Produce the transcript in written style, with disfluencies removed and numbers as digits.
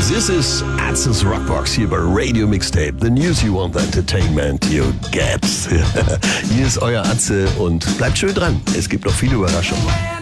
This is Atz's Rockbox hier bei Radio Mixtape. The news you want, the entertainment you get. Hier ist euer Atze und bleibt schön dran. Es gibt noch viele Überraschungen.